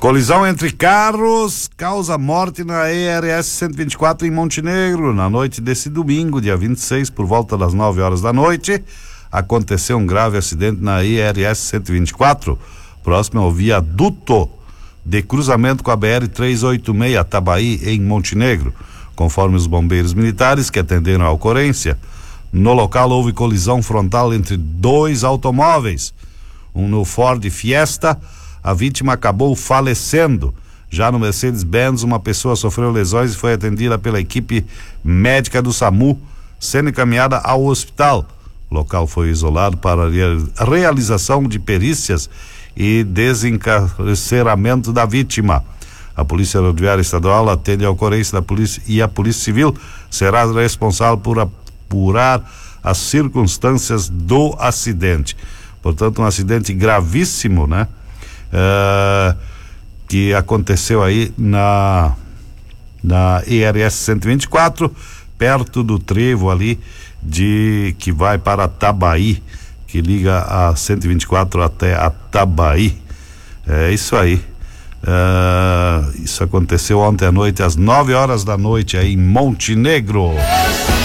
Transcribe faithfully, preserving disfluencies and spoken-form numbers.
Colisão entre carros causa morte na E R S cento e vinte e quatro em Montenegro. Na noite desse domingo, dia vinte e seis, por volta das nove horas da noite, aconteceu um grave acidente na E R S cento e vinte e quatro, próximo ao viaduto de cruzamento com a B R trezentos e oitenta e seis, Tabaí, em Montenegro. Conforme os bombeiros militares que atenderam a ocorrência, no local houve colisão frontal entre dois automóveis. Um no Ford Fiesta, a vítima acabou falecendo. Já no Mercedes-Benz, uma pessoa sofreu lesões e foi atendida pela equipe médica do SAMU, sendo encaminhada ao hospital. O local foi isolado para a realização de perícias e desencarceramento da vítima. A Polícia Rodoviária Estadual atende a ocorrência da polícia e a Polícia Civil será responsável por apurar as circunstâncias do acidente. Portanto, um acidente gravíssimo, né? Uh, que aconteceu aí na na E R S cento e vinte e quatro, perto do trevo ali de que vai para Tabaí, que liga a cento e vinte e quatro até a Tabaí. É isso aí. Uh, isso aconteceu ontem à noite às nove horas da noite aí em Montenegro.